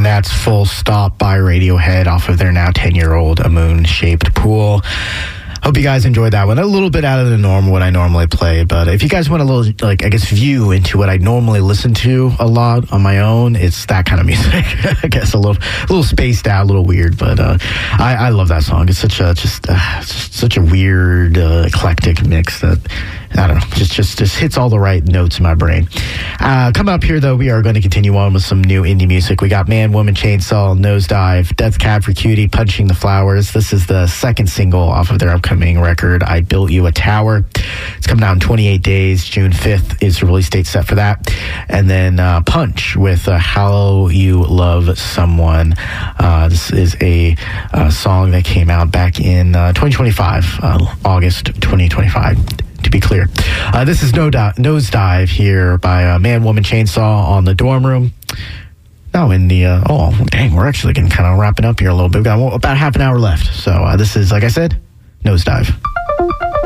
And that's Full Stop by Radiohead off of their now 10-year-old A Moon-Shaped Pool. Hope you guys enjoyed that one. A little bit out of the norm what I normally play, but if you guys want a little, view into what I normally listen to a lot on my own, it's that kind of music. I guess a little spaced out, a little weird, but I love that song. It's such a weird, eclectic mix that, I don't know, just hits all the right notes in my brain. Coming up here, though, we are going to continue on with some new indie music. We got Man, Woman, Chainsaw, Nosedive, Death Cab for Cutie, Punching the Flowers. This is the second single off of their upcoming record, I Built You a Tower. It's coming out in 28 days. June 5th is the release date set for that. And then Punch with How You Love Someone. This is a song that came out back in 2025, August 2025. To be clear. This is Nosedive here by Man, Woman, Chainsaw on the Dorm Room. Now in the, we're actually getting kind of wrapping up here a little bit. We've got about half an hour left. So this is, like I said, Nosedive.